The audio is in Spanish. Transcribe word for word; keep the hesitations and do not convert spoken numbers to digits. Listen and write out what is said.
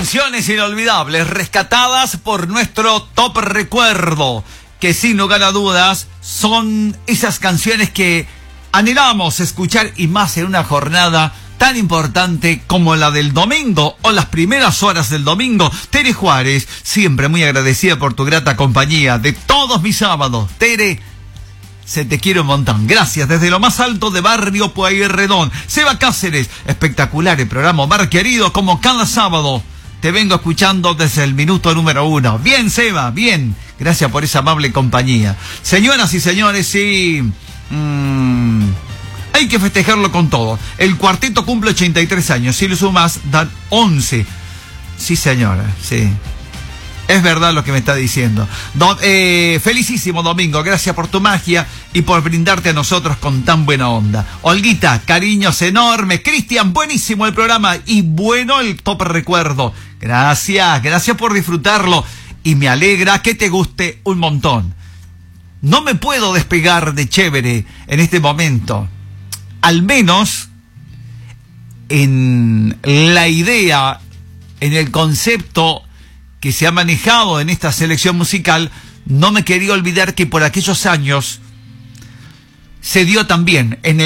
Canciones inolvidables rescatadas por nuestro top recuerdo, que sin lugar a dudas son esas canciones que anhelamos escuchar, y más en una jornada tan importante como la del domingo o las primeras horas del domingo. Tere Juárez, siempre muy agradecida por tu grata compañía de todos mis sábados. Tere, se te quiere un montón. Gracias desde lo más alto de Barrio Pueyrredón. Seba Cáceres, espectacular el programa. Omar querido, como cada sábado te vengo escuchando desde el minuto número uno. Bien, Seba, bien. Gracias por esa amable compañía. Señoras y señores, sí, mmm, hay que festejarlo con todo. El cuarteto cumple ochenta y tres años. Si lo sumas, dan once. Sí, señora, sí. Es verdad lo que me está diciendo. Do, eh, felicísimo domingo, gracias por tu magia y por brindarte a nosotros con tan buena onda. Olguita, cariños enormes. Cristian, buenísimo el programa y bueno el top recuerdo. Gracias, gracias por disfrutarlo y me alegra que te guste un montón. No me puedo despegar de Chévere en este momento. Al menos en la idea, en el concepto que se ha manejado en esta selección musical, no me quería olvidar que por aquellos años se dio también en el